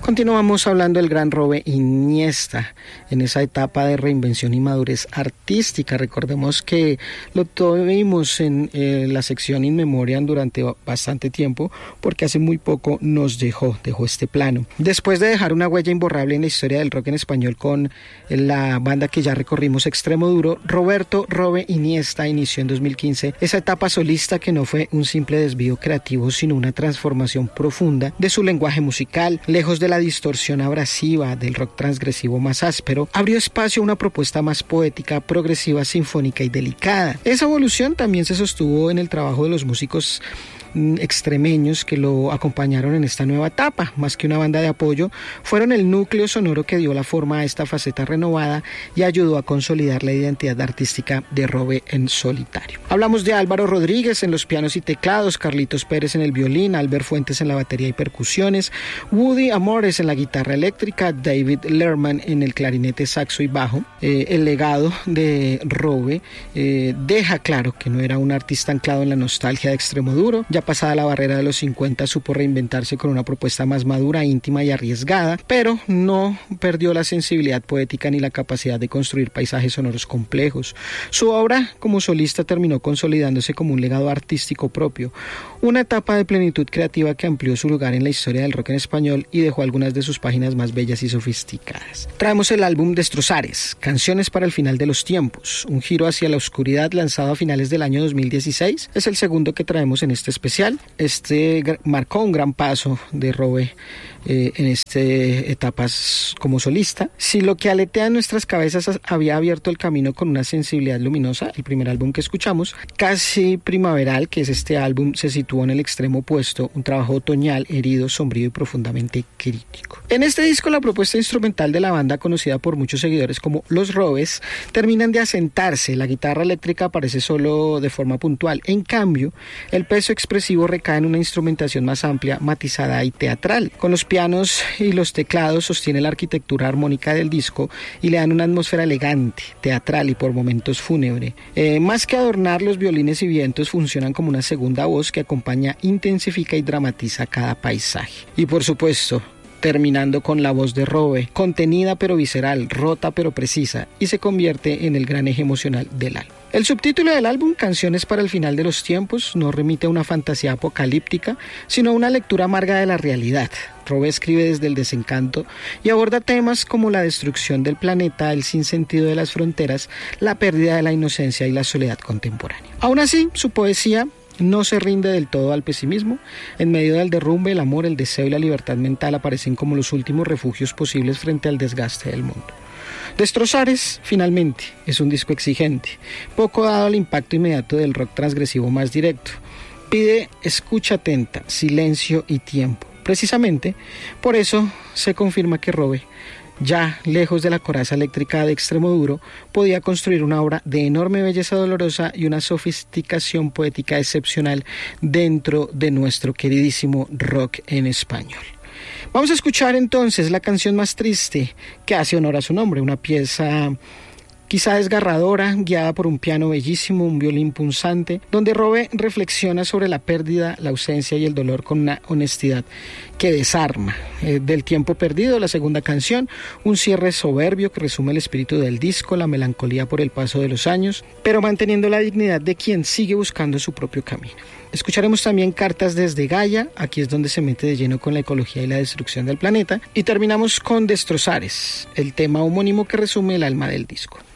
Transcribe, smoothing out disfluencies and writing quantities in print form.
Continuamos hablando del gran Robe Iniesta en esa etapa de reinvención y madurez artística. Recordemos que lo tuvimos en la sección In Memoriam durante bastante tiempo, porque hace muy poco nos dejó este plano. Después de dejar una huella imborrable en la historia del rock en español con la banda que ya recorrimos, Extremoduro, Roberto Robe Iniesta inició en 2015 esa etapa solista que no fue un simple desvío creativo, sino una transformación profunda de su lenguaje musical. Lejos de la distorsión abrasiva del rock transgresivo más áspero, abrió espacio a una propuesta más poética, progresiva, sinfónica y delicada. Esa evolución también se sostuvo en el trabajo de los músicos extremeños que lo acompañaron en esta nueva etapa. Más que una banda de apoyo, fueron el núcleo sonoro que dio la forma a esta faceta renovada y ayudó a consolidar la identidad artística de Robe en solitario. Hablamos de Álvaro Rodríguez en los pianos y teclados, Carlitos Pérez en el violín, Albert Fuentes en la batería y percusiones, Woody Amores en la guitarra eléctrica, David Lerman en el clarinete, saxo y bajo. El legado de Robe deja claro que no era un artista anclado en la nostalgia de Extremoduro. Ya pasada la barrera de los 50, supo reinventarse con una propuesta más madura, íntima y arriesgada, pero no perdió la sensibilidad poética ni la capacidad de construir paisajes sonoros complejos. Su obra como solista terminó consolidándose como un legado artístico propio, una etapa de plenitud creativa que amplió su lugar en la historia del rock en español y dejó algunas de sus páginas más bellas y sofisticadas. Traemos el álbum Destrozares, Canciones para el final de los tiempos, un giro hacia la oscuridad lanzado a finales del año 2016. Es el segundo que traemos en este especial. Este marcó un gran paso de Robe en etapas como solista. Si lo que aletea en nuestras cabezas había abierto el camino con una sensibilidad luminosa, el primer álbum que escuchamos, Casi Primaveral, que es este álbum, se situó en el extremo opuesto, un trabajo otoñal, herido, sombrío y profundamente crítico. En este disco, la propuesta instrumental de la banda, conocida por muchos seguidores como Los Robes, terminan de asentarse. La guitarra eléctrica aparece solo de forma puntual. En cambio, el peso expresivo recae en una instrumentación más amplia, matizada y teatral. Con los pianos y los teclados sostiene la arquitectura armónica del disco y le dan una atmósfera elegante, teatral y por momentos fúnebre. Más que adornar, los violines y vientos funcionan como una segunda voz que acompaña, intensifica y dramatiza cada paisaje. Y por supuesto, terminando con la voz de Robe, contenida pero visceral, rota pero precisa, y se convierte en el gran eje emocional del álbum. El subtítulo del álbum, Canciones para el final de los tiempos, no remite a una fantasía apocalíptica, sino a una lectura amarga de la realidad. Robe escribe desde el desencanto y aborda temas como la destrucción del planeta, el sinsentido de las fronteras, la pérdida de la inocencia y la soledad contemporánea. Aún así, su poesía no se rinde del todo al pesimismo. En medio del derrumbe, el amor, el deseo y la libertad mental aparecen como los últimos refugios posibles frente al desgaste del mundo. Destrozares, finalmente, es un disco exigente, poco dado al impacto inmediato del rock transgresivo más directo. Pide escucha atenta, silencio y tiempo. Precisamente, por eso se confirma que Robe, ya lejos de la coraza eléctrica de Extremoduro, podía construir una obra de enorme belleza dolorosa y una sofisticación poética excepcional dentro de nuestro queridísimo rock en español. Vamos a escuchar entonces la canción más triste, que hace honor a su nombre, una pieza quizá desgarradora, guiada por un piano bellísimo, un violín punzante, donde Robe reflexiona sobre la pérdida, la ausencia y el dolor con una honestidad que desarma. Del tiempo perdido, la segunda canción, un cierre soberbio que resume el espíritu del disco, la melancolía por el paso de los años, pero manteniendo la dignidad de quien sigue buscando su propio camino. Escucharemos también Cartas desde Gaia, aquí es donde se mete de lleno con la ecología y la destrucción del planeta, y terminamos con Destrozares, el tema homónimo que resume el alma del disco.